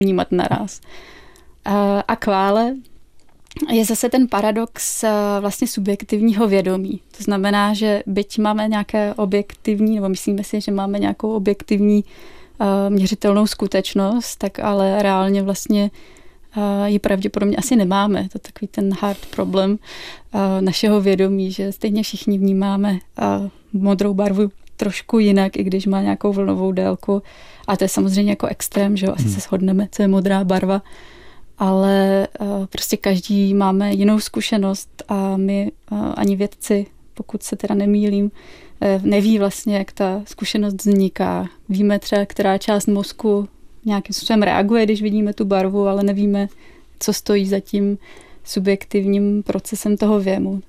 vnímat naraz. A kvále je zase ten paradox vlastně subjektivního vědomí. To znamená, že byť máme nějaké objektivní, nebo myslíme si, že máme nějakou objektivní měřitelnou skutečnost, tak ale reálně vlastně ji pravděpodobně asi nemáme. To je takový ten hard problém našeho vědomí, že stejně všichni vnímáme modrou barvu trošku jinak, i když má nějakou vlnovou délku. A to je samozřejmě jako extrém, že jo, asi se shodneme, co je modrá barva. Ale prostě každý máme jinou zkušenost a my ani vědci, pokud se teda nemýlím, neví vlastně, jak ta zkušenost vzniká. Víme třeba, která část mozku nějakým způsobem reaguje, když vidíme tu barvu, ale nevíme, co stojí za tím subjektivním procesem toho věmu.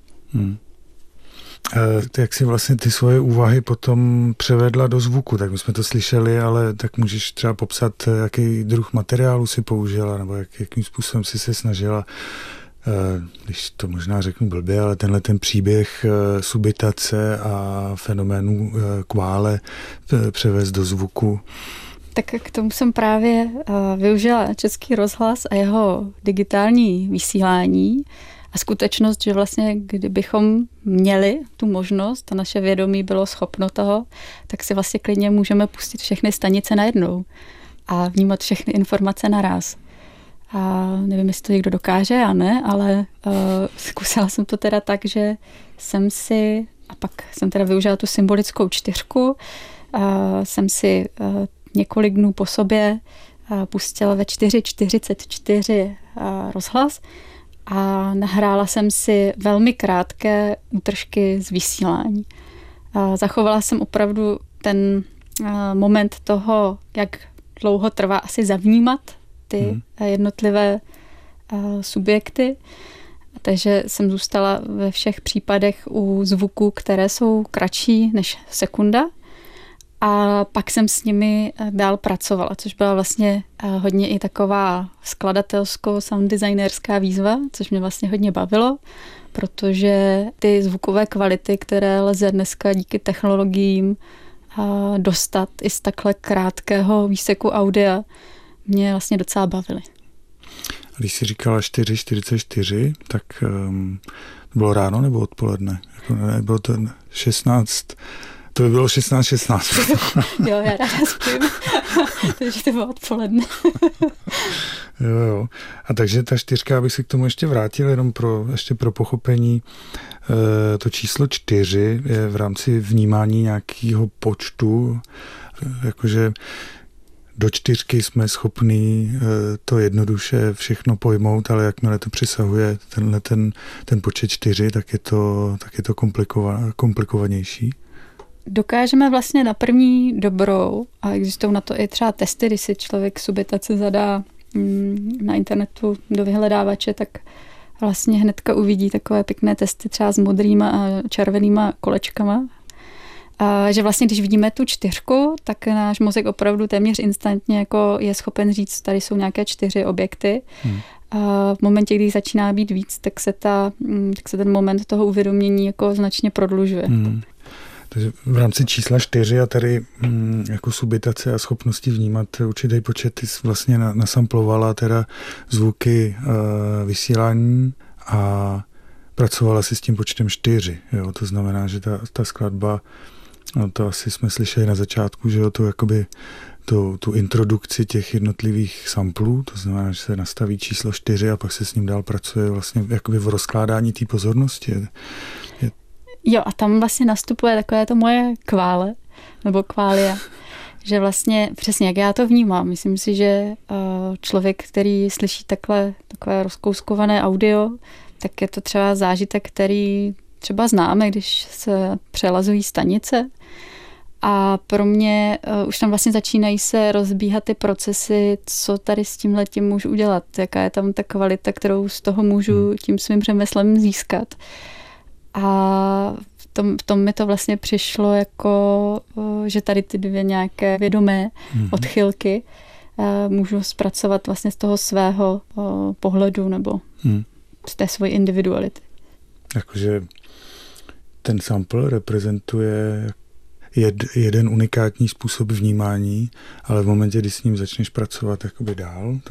Jak si vlastně ty svoje úvahy potom převedla do zvuku, tak my jsme to slyšeli, ale tak můžeš třeba popsat, jaký druh materiálu si použila, nebo jakým způsobem si se snažila, když to možná řeknu blbě, ale tenhle ten příběh subitace a fenoménu kvále převést do zvuku. Tak k tomu jsem právě využila Český rozhlas a jeho digitální vysílání a skutečnost, že vlastně kdybychom měli tu možnost a naše vědomí bylo schopno toho, tak si vlastně klidně můžeme pustit všechny stanice najednou a vnímat všechny informace naraz. A nevím, jestli to někdo dokáže, já ne, ale zkusila jsem to teda tak, že jsem si, a pak jsem teda využila tu symbolickou 4, jsem si několik dnů po sobě pustila ve 4:44 rozhlas a nahrála jsem si velmi krátké útržky z vysílání. Zachovala jsem opravdu ten moment toho, jak dlouho trvá asi zavnímat ty jednotlivé subjekty. Takže jsem zůstala ve všech případech u zvuků, které jsou kratší než sekunda. A pak jsem s nimi dál pracovala, což byla vlastně hodně i taková skladatelsko-sound designerská výzva, což mě vlastně hodně bavilo, protože ty zvukové kvality, které lze dneska díky technologiím dostat i z takhle krátkého výseku audia, mě vlastně docela bavily. Když jsi říkala 4:44, tak to bylo ráno nebo odpoledne? Bylo to 16... To by bylo 16:16. Jo, já ráda spím, takže to bylo odpoledne. Jo. A takže ta 4, abych se k tomu ještě vrátil, jenom pro pochopení, to číslo 4 je v rámci vnímání nějakého počtu, jakože do 4 jsme schopní to jednoduše všechno pojmout, ale jakmile to přesahuje ten počet 4, tak je to komplikovanější. Dokážeme vlastně na první dobrou, a existují na to i třeba testy, když si člověk subitaci zadá na internetu do vyhledávače, tak vlastně hnedka uvidí takové pěkné testy třeba s modrýma a červenýma kolečkama. A že vlastně, když vidíme tu 4, tak náš mozek opravdu téměř instantně jako je schopen říct, tady jsou nějaké 4 objekty. A v momentě, kdy začíná být víc, tak se ten moment toho uvědomění jako značně prodlužuje. Takže v rámci čísla 4 a tady jako subitace a schopnosti vnímat určitý počet, ty vlastně nasamplovala teda zvuky vysílání a pracovala si s tím počtem 4. Jo? To znamená, že ta skladba, no to asi jsme slyšeli na začátku, že jo, to jakoby tu introdukci těch jednotlivých samplů, to znamená, že se nastaví číslo 4 a pak se s ním dál pracuje vlastně jakoby v rozkládání té pozornosti. Jo, a tam vlastně nastupuje takové to moje kvále, nebo kvália, že vlastně přesně jak já to vnímám. Myslím si, že člověk, který slyší takové rozkouskované audio, tak je to třeba zážitek, který třeba známe, když se přelazují stanice. A pro mě už tam vlastně začínají se rozbíhat ty procesy, co tady s tímhletím můžu udělat, jaká je tam ta kvalita, kterou z toho můžu tím svým řemeslem získat. A v tom mi to vlastně přišlo jako, že tady ty 2 nějaké vědomé odchylky můžu zpracovat vlastně z toho svého pohledu nebo z té svojí individuality. Jakože ten sample reprezentuje jeden unikátní způsob vnímání, ale v momentě, kdy s ním začneš pracovat jakoby dál,